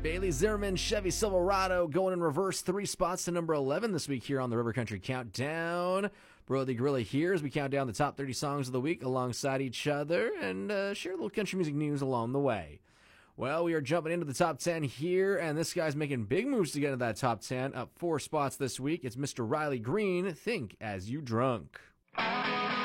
Bailey Zimmerman, Chevy Silverado going in reverse 3 spots to number 11 this week here on the River Country Countdown. Brody Gorilla here as we count down the top 30 songs of the week alongside each other and share a little country music news along the way. Well, we are jumping into the top 10 here, and this guy's making big moves to get into that top 10. Up 4 spots this week, it's Mr. Riley Green, Think As You Drunk.